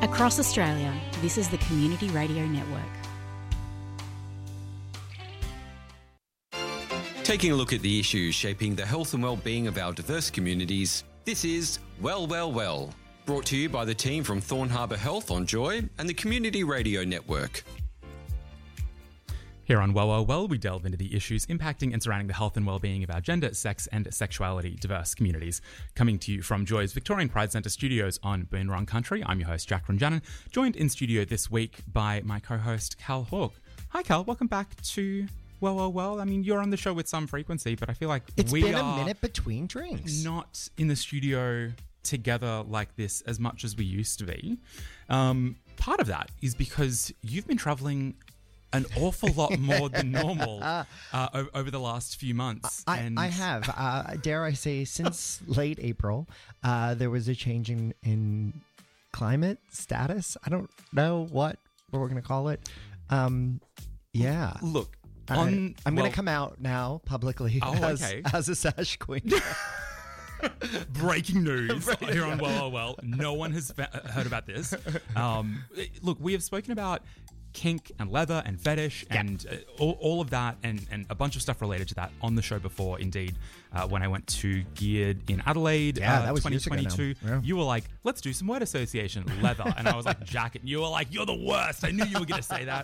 Across Australia, this is the Community Radio Network. Taking a look at the issues shaping the health and well-being of our diverse communities, this is Well, Well, Well, brought to you by the team from Thorn Harbour Health on Joy and the Community Radio Network. Here on Well, Well, Well, we delve into the issues impacting and surrounding the health and well-being of our gender, sex and sexuality diverse communities. Coming to you from Joy's Victorian Pride Centre studios on Boon Wurrung Country, I'm your host, Jack Runjanen, joined in studio this week by my co-host, Cal Hawke. Hi, Cal. Welcome back to Well, Well, Well. I mean, you're on the show with some frequency, but I feel like it's been a minute between drinks. Not in the studio together like this as much as we used to be. Part of that is because you've been travelling an awful lot more than normal over the last few months. I have. Dare I say, since late April, there was a change in climate status. I don't know what we're going to call it. Yeah. Look, I'm going to come out now publicly as a sash queen. Breaking news here on Well, Well, Well. No one has heard about this. Look, we have spoken about kink and leather and fetish and all of that and a bunch of stuff related to that on the show before. Indeed, when I went to Geared in Adelaide, that was 2022, you were like, let's do some word association, leather. And I was like, jacket. And you were like, you're the worst. I knew you were going to say that.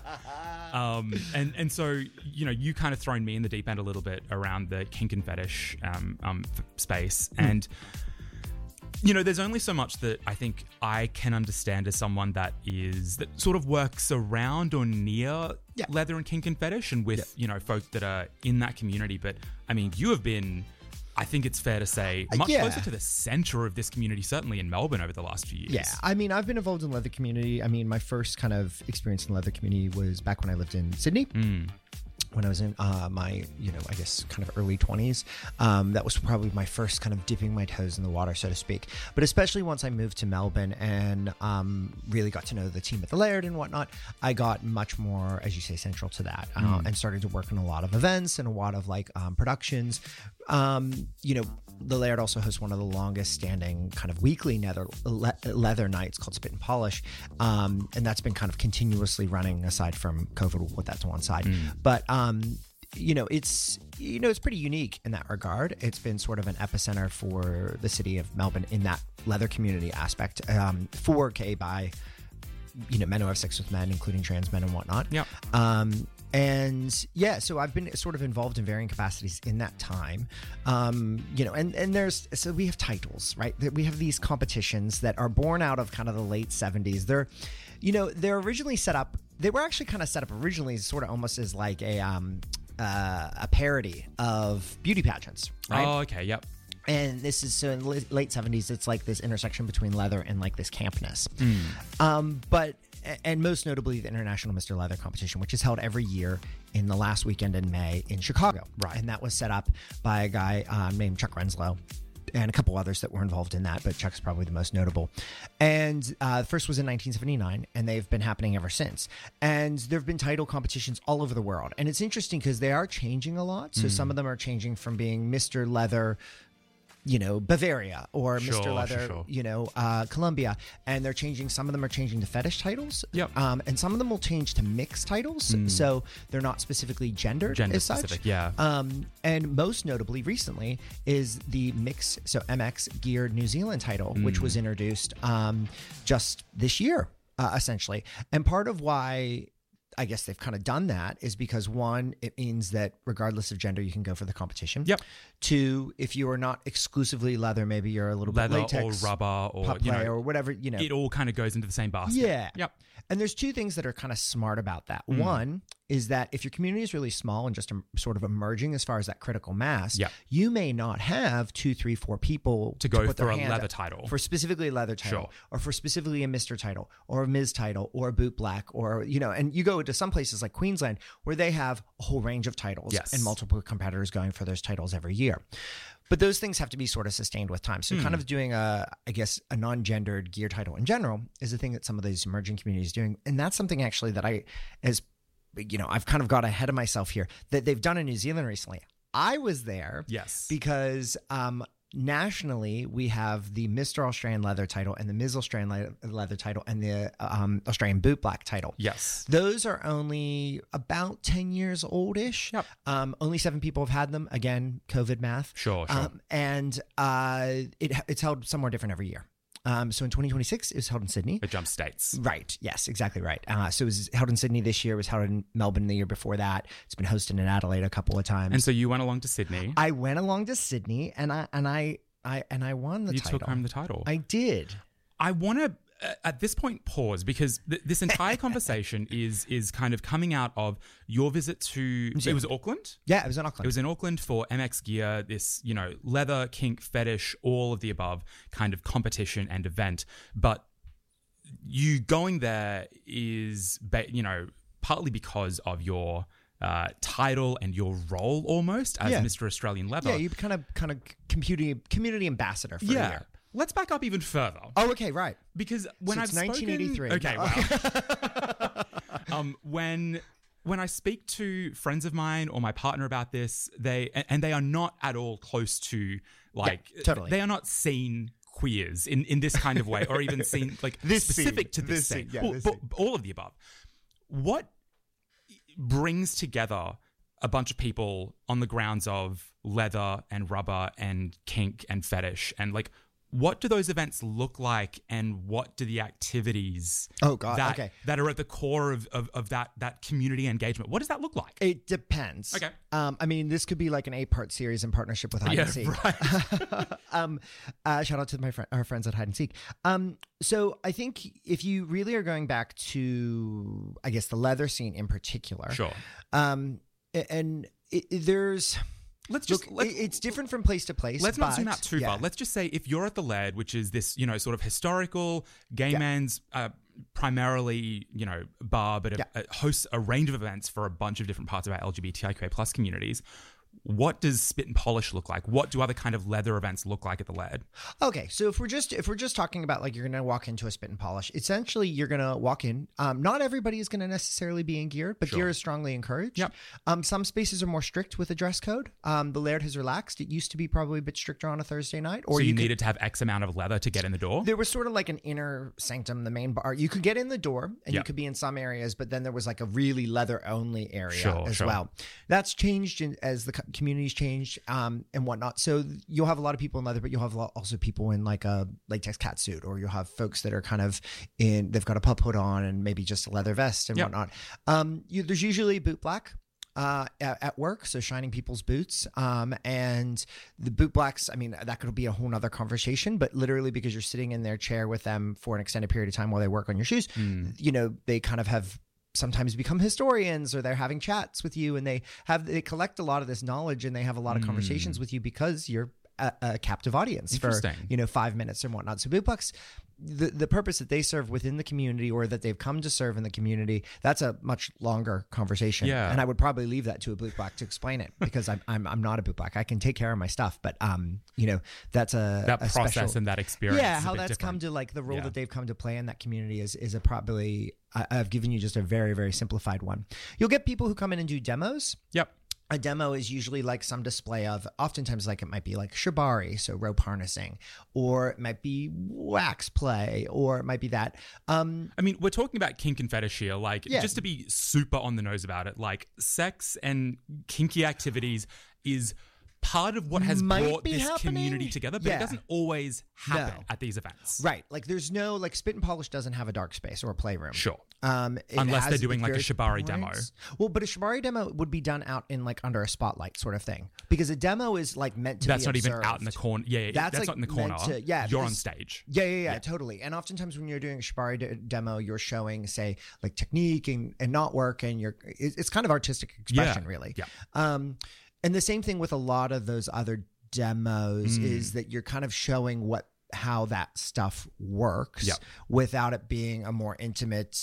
And so, you know, you kind of thrown me in the deep end a little bit around the kink and fetish space. And you know, there's only so much that I think I can understand as someone that sort of works around or near leather and kink and fetish and with, you know, folk that are in that community. But I mean, you have been, I think it's fair to say, much closer to the center of this community, certainly in Melbourne over the last few years. Yeah, I mean, I've been involved in leather community. I mean, my first kind of experience in the leather community was back when I lived in Sydney. When I was in my, you know, I guess kind of early 20s. That was probably my first kind of dipping my toes in the water, so to speak. But especially once I moved to Melbourne and really got to know the team at the Laird and whatnot, I got much more, as you say, central to that and started to work on a lot of events and a lot of like productions. You know, the Laird also hosts one of the longest standing kind of weekly leather nights called Spit and Polish. And that's been kind of continuously running aside from COVID. We'll put that to one side. But, you know, it's pretty unique in that regard. It's been sort of an epicenter for the city of Melbourne in that leather community aspect, for gay, bi, you know, men who have sex with men, including trans men and whatnot. Yep. And yeah, so I've been sort of involved in varying capacities in that time. You know, and so we have titles, right? We have these competitions that are born out of kind of the late 70s. They're originally set up. They were actually kind of set up originally sort of almost as like a parody of beauty pageants, right? Oh, okay. Yep. And this is so in the late 70s, it's like this intersection between leather and like this campness. And most notably the International Mr. Leather competition, which is held every year in the last weekend in May in Chicago. Right. And that was set up by a guy named Chuck Renslow and a couple others that were involved in that, but Chuck's probably the most notable. And the first was in 1979, and they've been happening ever since. And there have been title competitions all over the world. And it's interesting because they are changing a lot. So some of them are changing from being Mr. Leather, you know, Bavaria or Mr. Leather, you know, Colombia. And they're changing, some of them are changing to fetish titles. Yep. And some of them will change to mixed titles. So they're not specifically gendered as such. Specific, yeah. And most notably recently is the mix, so MX Geared New Zealand title, which was introduced just this year, essentially. And part of why I guess they've kind of done that is because one, it means that regardless of gender, you can go for the competition. Yep. Two, if you are not exclusively leather, maybe you're a little bit latex or rubber or pup play or whatever, you know. It all kind of goes into the same basket. Yeah. Yep. And there's two things that are kind of smart about that. One is that if your community is really small and just sort of emerging as far as that critical mass, you may not have 2, 3, 4 people to go put for their a hand leather up title. For specifically a leather title, or for specifically a Mr. title, or a Ms. title, or a boot black, or, you know, and you go to some places like Queensland where they have a whole range of titles and multiple competitors going for those titles every year. But those things have to be sort of sustained with time. So kind of doing a non-gendered gear title in general is a thing that some of these emerging communities are doing. And that's something actually that I've kind of got ahead of myself here, that they've done in New Zealand recently. I was there because nationally, we have the Mr. Australian Leather title and the Ms. Australian Leather title and the Australian Boot Black title. Yes. Those are only about 10 years old-ish. Yep. Only 7 people have had them. Again, COVID math. Sure. And it's held somewhere different every year. So in 2026, it was held in Sydney. It jumps states. Right. Yes, exactly right. So it was held in Sydney this year. It was held in Melbourne the year before that. It's been hosted in Adelaide a couple of times. And so you went along to Sydney. I went along to Sydney, and I won the title. You took home the title. I did. I want to at this point pause because this entire conversation is kind of coming out of your visit to it was Auckland. Yeah, it was in Auckland. It was in Auckland for MX Gear, this leather, kink, fetish, all of the above kind of competition and event. But you going there is partly because of your title and your role almost as Mr. Australian Leather. Yeah, you kind of community ambassador for a year. Let's back up even further. Oh, okay, right. Because when I've 1983. Okay, wow. When I speak to friends of mine or my partner about this, they are not at all close to totally. They are not seen queers in this kind of way, or even seen like this specific scene, to this scene. scene. Yeah, All of the above. What brings together a bunch of people on the grounds of leather and rubber and kink and fetish, and what do those events look like, and what do the activities that are at the core of that community engagement, what does that look like? It depends. Okay. I mean, this could be like an 8-part series in partnership with Hide and Seek. Right. Shout out to our friends at Hide and Seek. So I think if you really are going back to, I guess, the leather scene in particular. Sure. There's... it's different from place to place. Let's not zoom out too far. Let's just say if you're at the Laird, which is this, sort of historical gay man's primarily, bar, but it hosts a range of events for a bunch of different parts of our LGBTIQA plus communities. What does Spit and Polish look like? What do other kind of leather events look like at the Laird? Okay, so if we're just talking about you're going to walk into a Spit and Polish, essentially you're going to walk in. Not everybody is going to necessarily be in gear, but gear is strongly encouraged. Yep. Some spaces are more strict with the dress code. The Laird has relaxed. It used to be probably a bit stricter on a Thursday night. Or so you needed to have X amount of leather to get in the door? There was sort of like an inner sanctum, the main bar. You could get in the door and you could be in some areas, but then there was a really leather only area as well. That's changed as the community's changed. And whatnot. So you'll have a lot of people in leather, but you'll have also people in a latex catsuit, or you'll have folks that are kind of they've got a pup hood on and maybe just a leather vest and whatnot. There's usually boot black at work, so shining people's boots. And the boot blacks, I mean, that could be a whole nother conversation, but literally because you're sitting in their chair with them for an extended period of time while they work on your shoes, they kind of have sometimes become historians, or they're having chats with you, and they collect a lot of this knowledge, and they have a lot of conversations with you because you're a captive audience for 5 minutes and whatnot. So boot blacks, the purpose that they serve within the community, or that they've come to serve in the community, that's a much longer conversation. Yeah. And I would probably leave that to a boot black to explain it, because I'm not a boot black. I can take care of my stuff, but that's that process special, and that experience. Yeah, how that's different. Come to the role that they've come to play in that community is a probably. I've given you just a very, very simplified one. You'll get people who come in and do demos. Yep. A demo is usually some display of, oftentimes it might be shibari, so rope harnessing, or it might be wax play, or it might be that. I mean, we're talking about kink and fetish here, just to be super on the nose about it, sex and kinky activities is part of what has brought this community together, but it doesn't always happen at these events. Right. There's no, Spit and Polish doesn't have a dark space or a playroom. Sure. Unless they're doing a shibari demo. Well, but a shibari demo would be done out in under a spotlight sort of thing, because a demo is meant to that's be not observed. even out in the corner. Yeah, that's not in the corner. You're on stage. Yeah, totally. And oftentimes when you're doing a shibari demo, you're showing, say, technique and knotwork, and it's kind of artistic expression, really. Yeah. And the same thing with a lot of those other demos is that you're kind of showing how that stuff works without it being a more intimate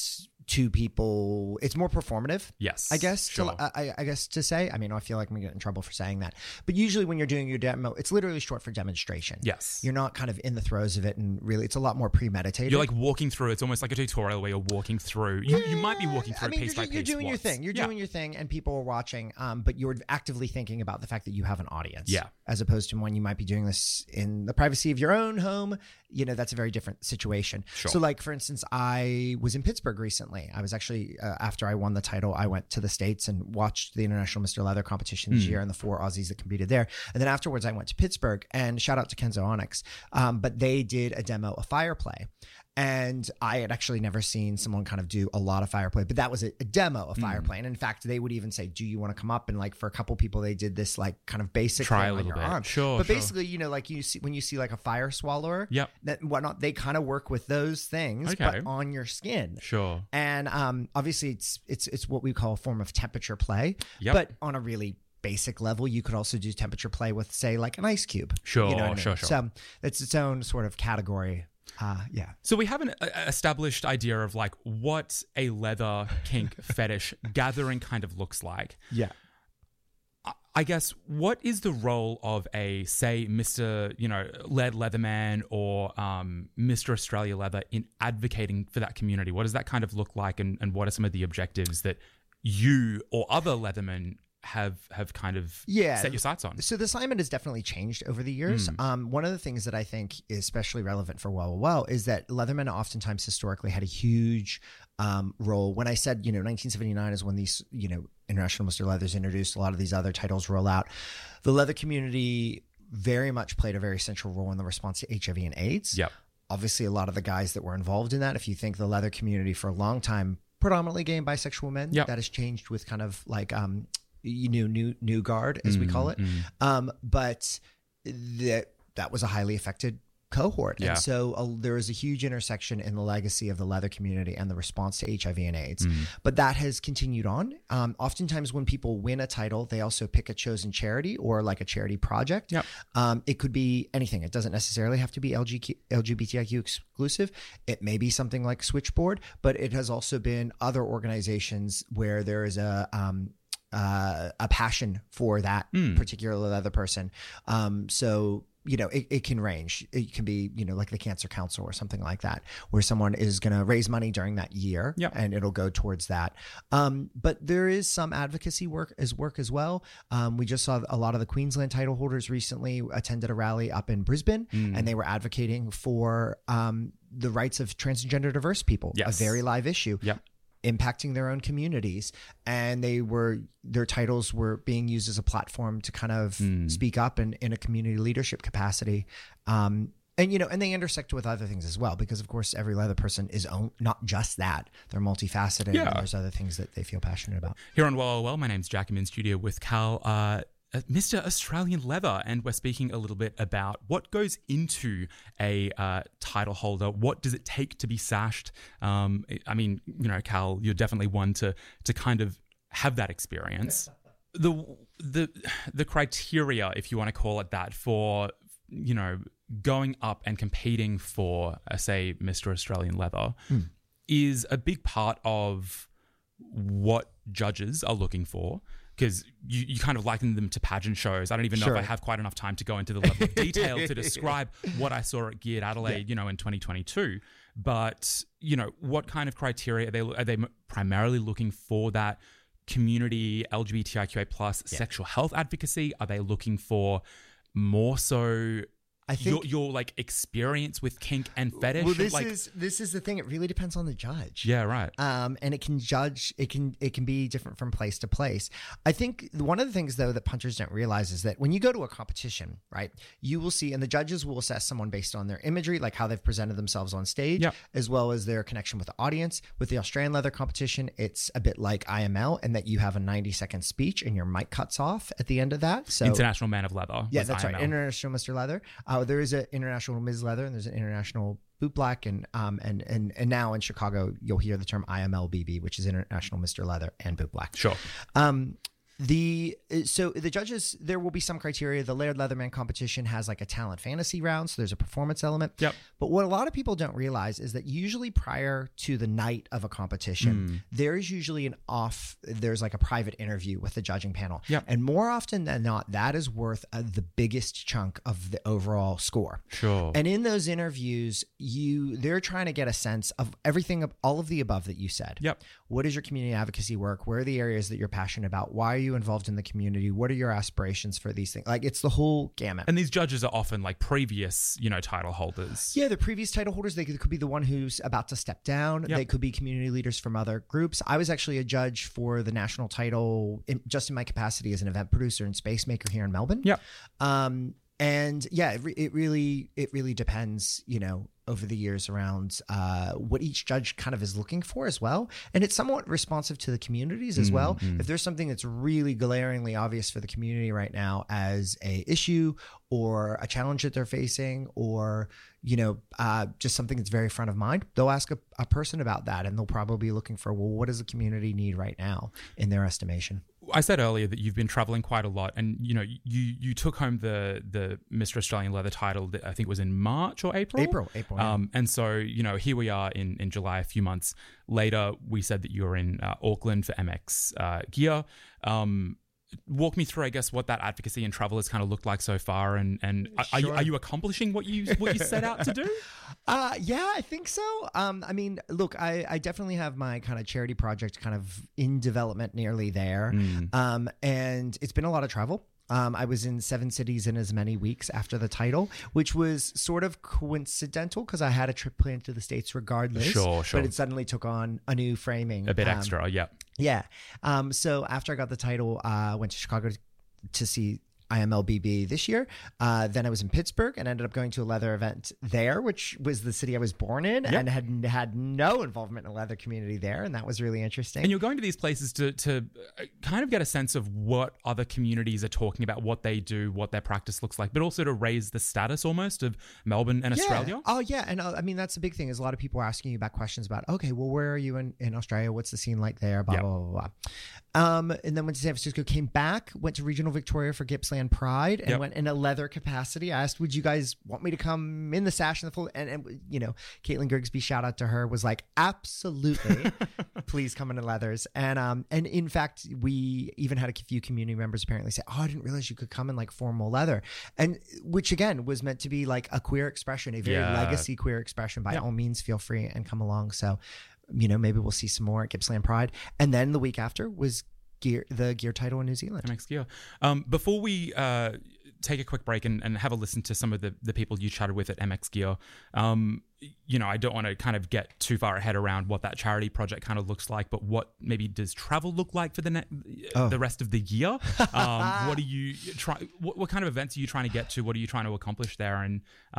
to people. It's more performative. Yes, I guess. sure. I guess to say. I mean, I feel like I'm gonna get in trouble for saying that. But usually, when you're doing your demo, it's literally short for demonstration. Yes. You're not kind of in the throes of it, and really, it's a lot more premeditated. You're like walking through. It's almost like a tutorial where you're walking through. You might be walking through piece by piece. You're doing your thing. You're doing your thing, and people are watching. But you're actively thinking about the fact that you have an audience. Yeah. As opposed to when you might be doing this in the privacy of your own home. That's a very different situation. Sure. So, like for instance, I was in Pittsburgh recently. I was actually after I won the title, I went to the States and watched the International Mr. Leather competition this year and the 4 Aussies that competed there. And then afterwards, I went to Pittsburgh, and shout out to Kenzo Onyx. But they did a demo of fire play. And I had actually never seen someone kind of do a lot of fire play, but that was a demo of fire play. And in fact, they would even say, do you want to come up? And like for a couple people, they did this like kind of basic Try thing a on little your bit. arm. Sure. But basically, like you see, when you see like a fire swallower, Yep. that and whatnot, they kind of work with those things, Okay. but on your skin. Sure. And obviously it's what we call a form of temperature play, Yep. but on a really basic level, you could also do temperature play with say like an ice cube. Sure, You know what I mean? sure. So it's its own sort of category. Yeah. So we have an established idea of like what a leather kink fetish gathering kind of looks like. Yeah. I guess, what is the role of a, say, Mr. Lead Leatherman or Mr. Australia Leather in advocating for that community? What does that kind of look like, and what are some of the objectives that you or other Leathermen have kind of set your sights on? So the assignment has definitely changed over the years. One of the things that I think is especially relevant for Well is that Leathermen oftentimes historically had a huge role. When I said, 1979 is when these, International Mr. Leathers introduced, a lot of these other titles roll out. The leather community very much played a very central role in the response to HIV and AIDS. Yep. Obviously, a lot of the guys that were involved in that, if you think the leather community for a long time, predominantly gay and bisexual men, Yep. that has changed with kind of like, new guard, as we call it. But that was a highly affected cohort. Yeah. And so there is a huge intersection in the legacy of the leather community and the response to HIV and AIDS. But that has continued on. Oftentimes when people win a title, they also pick a chosen charity or like a charity project. Yep. It could be anything. It doesn't necessarily have to be LGBTIQ exclusive. It may be something like Switchboard, but it has also been other organizations where there is a passion for that particular leather person. So, it can range. It can be, like the Cancer Council or something like that, where someone is going to raise money during that year and it'll go towards that. But there is some advocacy work as well. We just saw a lot of the Queensland title holders recently attended a rally up in Brisbane and they were advocating for the rights of transgender diverse people, Yes. a very live issue. Yep. Impacting their own communities, and their titles were being used as a platform to kind of speak up in a community leadership capacity. And they intersect with other things as well, because of course every leather person is not just that. They're multifaceted and there's other things that they feel passionate about. Here on Well, my name's Jack. I'm in studio with Cal, Mr. Australian Leather, and we're speaking a little bit about what goes into a title holder. What does it take to be sashed? Cal, you're definitely one to kind of have that experience. The criteria, if you want to call it that, for going up and competing for, say, Mr. Australian Leather, is a big part of what judges are looking for. Because you kind of liken them to pageant shows. I don't even know if I have quite enough time to go into the level of detail to describe what I saw at Geared Adelaide, in 2022. But, what kind of criteria are they primarily looking for? That community, LGBTIQA plus sexual health advocacy? Are they looking for more so I think your like experience with kink and fetish? Well, this is the thing. It really depends on the judge. Yeah, right. And it can be different from place to place. I think one of the things though that punchers don't realize is that when you go to a competition, right, you will see, and the judges will assess someone based on their imagery, like how they've presented themselves on stage, as well as their connection with the audience. With the Australian Leather competition, it's a bit like IML, in that you have a 90-second speech and your mic cuts off at the end of that. So International Man of Leather. Yeah, that's IML. right. International Mr. Leather. There is an International Ms. Leather, and there's an International Boot Black, and now in Chicago you'll hear the term IMLBB, which is International Mr. Leather and Boot Black. Sure. So the judges, there will be some criteria. The Laird Leatherman competition has like a talent fantasy round, so there's a performance element. Yep. But what a lot of people don't realize is that usually prior to the night of a competition, there's usually there's like a private interview with the judging panel. Yep. And more often than not, that is worth the biggest chunk of the overall score. Sure. And in those interviews, they're trying to get a sense of everything, all of the above that you said. Yep. What is your community advocacy work? Where are the areas that you're passionate about? Why are you involved in the community? What are your aspirations for these things? Like, it's the whole gamut. And these judges are often like previous, title holders. Yeah, the previous title holders. They could be the one who's about to step down. Yep. They could be community leaders from other groups. I was actually a judge for the national title just in my capacity as an event producer and space maker here in Melbourne. Yep. And yeah, it really depends, over the years around what each judge kind of is looking for as well. And it's somewhat responsive to the communities as well. If there's something that's really glaringly obvious for the community right now as a issue or a challenge that they're facing, or, just something that's very front of mind, they'll ask a person about that, and they'll probably be looking for, well, what does the community need right now in their estimation? I said earlier that you've been traveling quite a lot, and you took home the Mr. Australian Leather title that I think was in March or April. April. Yeah. And so here we are in July. A few months later, we said that you were in Auckland for MX Gear. Walk me through, I guess, what that advocacy and travel has kind of looked like so far, and Sure. are you accomplishing what you set out to do? Yeah, I think so. Look, I definitely have my kind of charity project kind of in development, nearly there. And it's been a lot of travel. I was in 7 cities in as many weeks after the title, which was sort of coincidental because I had a trip planned to the States regardless. Sure. But it suddenly took on a new framing. A bit extra, yeah. Yeah. So after I got the title, I went to Chicago to see IMLBB this year. Then I was in Pittsburgh and ended up going to a leather event there, which was the city I was born in, and had no involvement in the leather community there. And that was really interesting. And you're going to these places to kind of get a sense of what other communities are talking about, what they do, what their practice looks like, but also to raise the status almost of Melbourne and Australia. Oh, yeah. And that's the big thing is a lot of people are asking you about questions about, okay, well, where are you in Australia? What's the scene like there? Blah, blah, blah, blah. And then went to San Francisco, came back, went to Regional Victoria for Gippsland Pride, and went in a leather capacity. I asked, would you guys want me to come in the sash and the full? And Caitlin Grigsby, shout out to her, was like, absolutely, please come into leathers. And in fact, we even had a few community members apparently say, oh, I didn't realize you could come in like formal leather, and which again was meant to be like a queer expression, a very legacy queer expression. By all means, feel free and come along. So, maybe we'll see some more at Gippsland Pride. And then the week after was the gear title in New Zealand. MX Gear. Before we take a quick break and have a listen to some of the people you chatted with at MX Gear, I don't want to kind of get too far ahead around what that charity project kind of looks like, but what maybe does travel look like for the rest of the year? What do you try? What kind of events are you trying to get to? What are you trying to accomplish there? And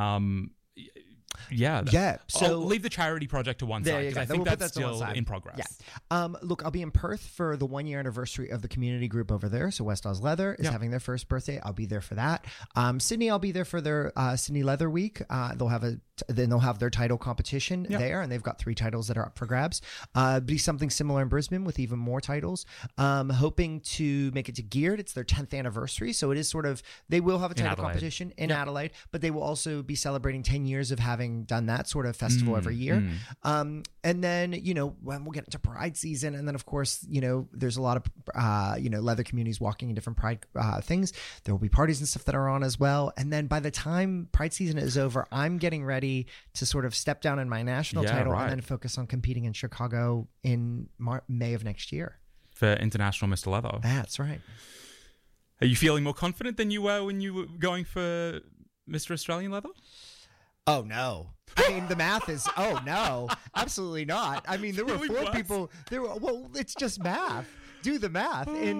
so I'll leave the charity project to one side because I think that's still in progress. Look, I'll be in Perth for the 1-year anniversary of the community group over there. So West Oz Leather is having their first birthday. I'll be there for that. Sydney, I'll be there for their Sydney Leather Week. They'll have their title competition there, and they've got 3 titles that are up for grabs. Be something similar in Brisbane with even more titles. Hoping to make it to Geared. It's their 10th anniversary, so it is sort of, they will have a title competition in Adelaide, but they will also be celebrating 10 years of having done that sort of festival every year. And then, when we'll get into Pride season, and then of course, there's a lot of, leather communities walking in different Pride things. There will be parties and stuff that are on as well. And then by the time Pride season is over, I'm getting ready to sort of step down in my national title and then focus on competing in Chicago in May of next year. For International Mr. Leather. That's right. Are you feeling more confident than you were when you were going for Mr. Australian Leather? Oh, no. I mean, the math is, oh, no, absolutely not. I mean, there were 4 people. Well, it's just math. Do the math. And,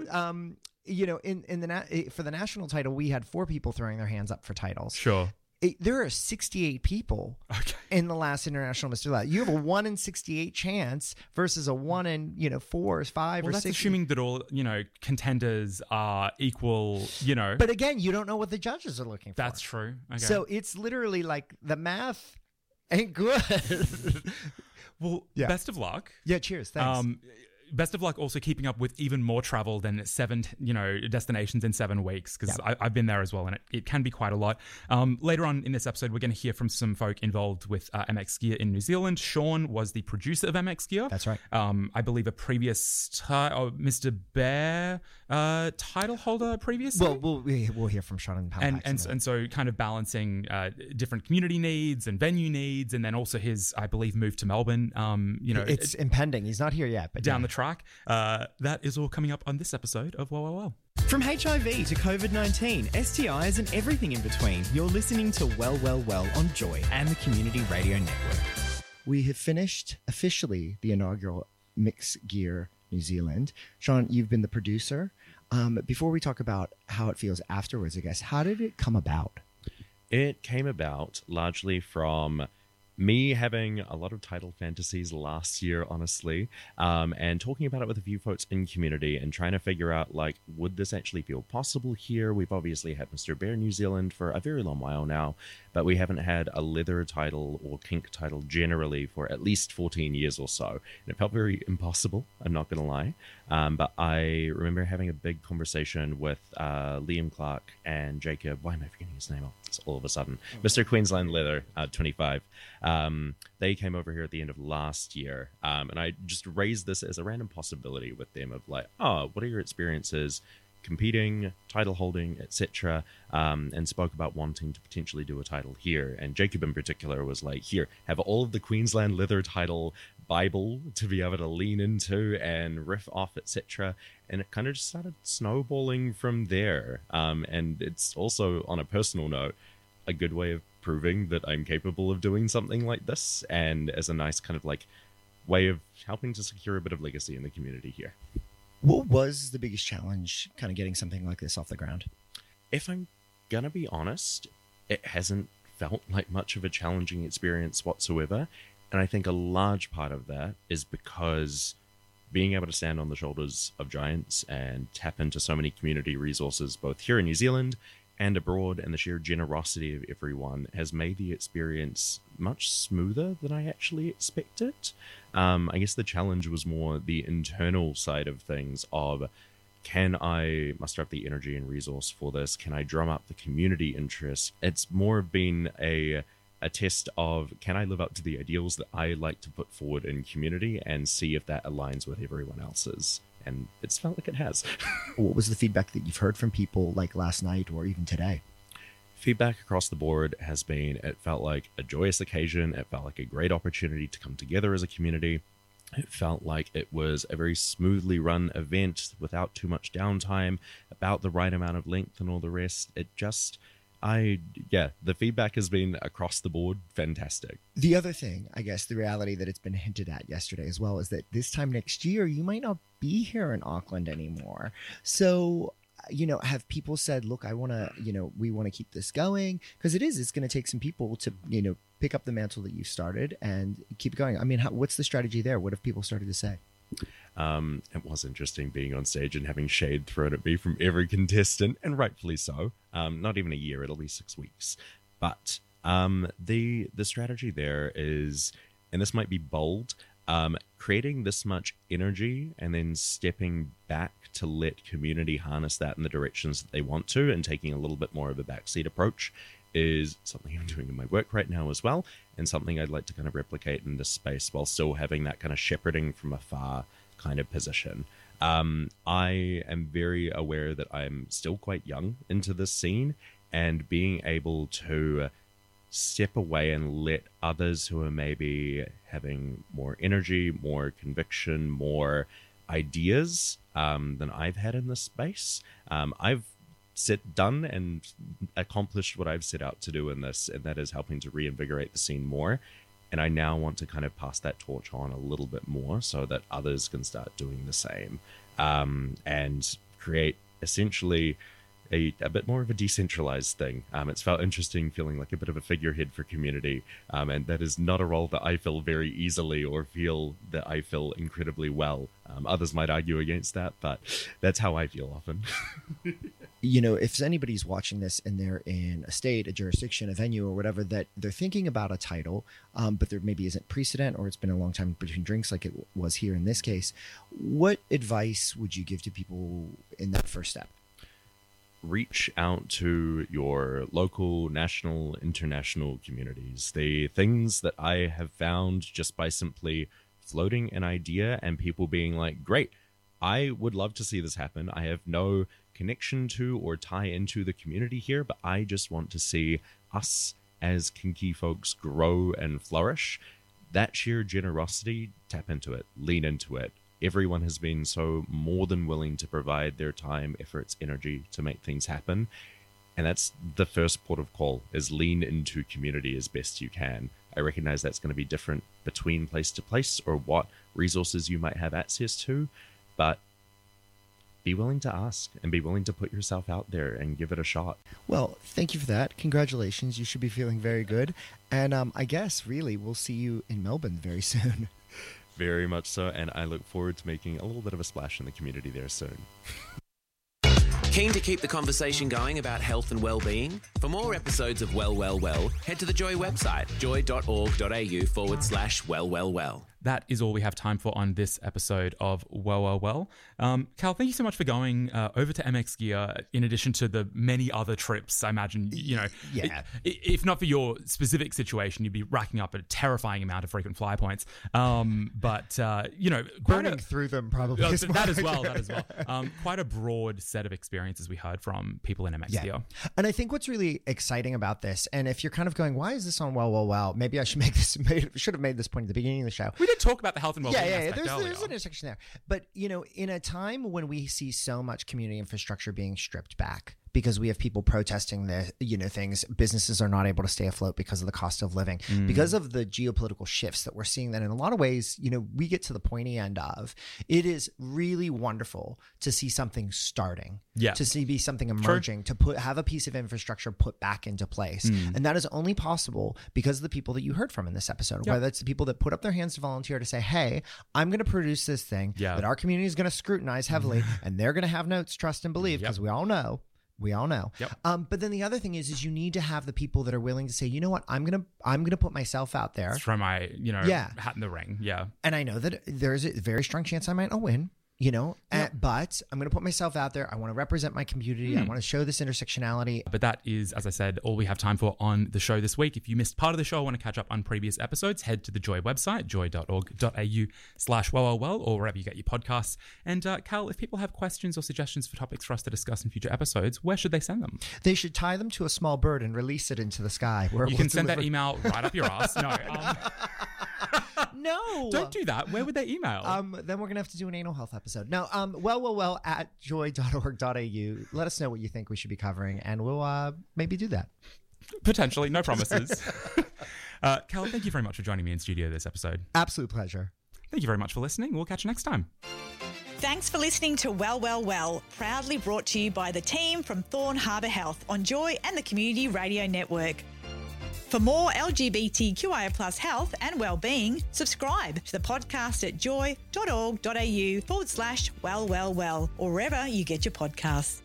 for the national title, we had 4 people throwing their hands up for titles. Sure. There are 68 people in the last International Mr. Leather. You have a 1 in 68 chance versus a 1 in 4 or 5 or 6. That's assuming that all contenders are equal. But again, you don't know what the judges are looking for. That's true. Okay. So it's literally like the math ain't good. Well, best of luck. Yeah, cheers. Thanks. best of luck also keeping up with even more travel than 7, destinations in 7 weeks, because I've been there as well, and it can be quite a lot. Later on in this episode, we're going to hear from some folk involved with MX Gear in New Zealand. Sean was the producer of MX Gear. That's right. I believe a previous Mr. Bear title holder previously. Well, we'll hear from Sean and so kind of balancing different community needs and venue needs, and then also his, I believe, move to Melbourne. It's impending. He's not here yet, but down the track. That is all coming up on this episode of Well, Well, Well. From HIV to COVID-19, STIs and everything in between, you're listening to Well, Well, Well on Joy and the Community Radio Network. We have finished officially the inaugural MX Gear New Zealand. Sean, you've been the producer. Before we talk about how it feels afterwards, I guess, how did it come about? It came about largely from me having a lot of title fantasies last year, honestly, and talking about it with a few folks in community and trying to figure out, like, would this actually feel possible here? We've obviously had Mr. Bear New Zealand for a very long while now, but we haven't had a leather title or kink title generally for at least 14 years or so. And it felt very impossible, I'm not going to lie. But I remember having a big conversation with Liam Clark and Jacob. Why am I forgetting his name? All of a sudden. Mr. Queensland Leather, 25. They came over here at the end of last year. And I just raised this as a random possibility with them of like, what are your experiences competing, title holding, etc., and spoke about wanting to potentially do a title here. And Jacob in particular was like, here, have all of the Queensland Leather title Bible to be able to lean into and riff off, etc. And it kind of just started snowballing from there. And it's also, on a personal note, a good way of proving that I'm capable of doing something like this, and as a nice kind of like way of helping to secure a bit of legacy in the community here. What was the biggest challenge kind of getting something like this off the ground? If I'm gonna be honest, it hasn't felt like much of a challenging experience whatsoever. And I think a large part of that is because being able to stand on the shoulders of giants and tap into so many community resources, both here in New Zealand and abroad, and the sheer generosity of everyone has made the experience much smoother than I actually expected. I guess the challenge was more the internal side of things of, can I muster up the energy and resource for this? Can I drum up the community interest? It's more been a test of, can I live up to the ideals that I like to put forward in community and see if that aligns with everyone else's. And it's felt like it has. What was the feedback that you've heard from people like last night or even today? Feedback across the board has been, it felt like a joyous occasion. It felt like a great opportunity to come together as a community. It felt like it was a very smoothly run event without too much downtime, about the right amount of length and all the rest. It just... the feedback has been across the board fantastic. The other thing, I guess, the reality that it's been hinted at yesterday as well, is that this time next year, you might not be here in Auckland anymore. So, have people said, look, I want to, we want to keep this going? Because it's going to take some people to, pick up the mantle that you started and keep going. I mean, what's the strategy there? What have people started to say? It was interesting being on stage and having shade thrown at me from every contestant, and rightfully so. Not even a year, it'll be 6 weeks. But the strategy there is, and this might be bold, creating this much energy and then stepping back to let community harness that in the directions that they want to, and taking a little bit more of a backseat approach is something I'm doing in my work right now as well, and something I'd like to kind of replicate in this space while still having that kind of shepherding from afar kind of position. I am very aware that I'm still quite young into this scene, and being able to step away and let others who are maybe having more energy, more conviction, more ideas than I've had in this space. I've done and accomplished what I've set out to do in this, and that is helping to reinvigorate the scene more. And I now want to kind of pass that torch on a little bit more so that others can start doing the same, and create essentially a bit more of a decentralized thing. It's felt interesting feeling like a bit of a figurehead for community, and that is not a role that I fill very easily or feel that I fill incredibly well. Others might argue against that, but that's how I feel often. if anybody's watching this and they're in a state, a jurisdiction, a venue, or whatever, that they're thinking about a title, but there maybe isn't precedent, or it's been a long time between drinks like it was here in this case, what advice would you give to people in that first step? Reach out to your local, national, international communities. The things that I have found just by simply floating an idea and people being like, great, I would love to see this happen. I have no connection to or tie into the community here, but I just want to see us as kinky folks grow and flourish. That sheer generosity, tap into it, lean into it. Everyone has been so more than willing to provide their time, efforts, energy to make things happen. And that's the first port of call, is lean into community as best you can. I recognize that's going to be different between place to place or what resources you might have access to, but be willing to ask and be willing to put yourself out there and give it a shot. Well, thank you for that. Congratulations. You should be feeling very good. And I guess really we'll see you in Melbourne very soon. Very much so, and I look forward to making a little bit of a splash in the community there soon. Keen to keep the conversation going about health and well-being? For more episodes of Well, Well, Well, head to the Joy website, joy.org.au/well. That is all we have time for on this episode of Well, Well, Well. Cal, thank you so much for going over to MX Gear in addition to the many other trips. I imagine, if not for your specific situation, you'd be racking up a terrifying amount of frequent fly points. Burning through them probably. That as well. Quite a broad set of experiences we heard from people in MX Gear. And I think what's really exciting about this, and if you're kind of going, why is this on Well, Well, Well? Maybe I should have made this point at the beginning of the show. We did talk about the health and well-being aspect there's earlier. an intersection there. But, in a time when we see so much community infrastructure being stripped back because we have people protesting things, businesses are not able to stay afloat because of the cost of living, because of the geopolitical shifts that we're seeing, that in a lot of ways, we get to the pointy end of, it is really wonderful to see something starting, to see something emerging, to have a piece of infrastructure put back into place. And that is only possible because of the people that you heard from in this episode, whether it's the people that put up their hands to volunteer to say, hey, I'm going to produce this thing that our community is going to scrutinize heavily, and they're going to have notes, trust and believe, because we all know. Yep. But then the other thing is you need to have the people that are willing to say, you know what, I'm gonna put myself out there. Throw my, hat in the ring. Yeah. And I know that there's a very strong chance I might not win. But I'm going to put myself out there. I want to represent my community. I want to show this intersectionality. But that is, as I said, all we have time for on the show this week. If you missed part of the show, want to catch up on previous episodes, head to the Joy website, joy.org.au/well, or wherever you get your podcasts. And Cal, if people have questions or suggestions for topics for us to discuss in future episodes, where should they send them? They should tie them to a small bird and release it into the sky. Where you can send that email right up your ass. No. No. Don't do that. Where would they email? Then we're going to have to do an anal health episode. No, well, at joy.org.au. Let us know what you think we should be covering, and we'll maybe do that. Potentially. No promises. Cal, thank you very much for joining me in studio this episode. Absolute pleasure. Thank you very much for listening. We'll catch you next time. Thanks for listening to Well, Well, Well, proudly brought to you by the team from Thorn Harbour Health on Joy and the Community Radio Network. For more LGBTQIA+ health and wellbeing, subscribe to the podcast at joy.org.au/well, or wherever you get your podcasts.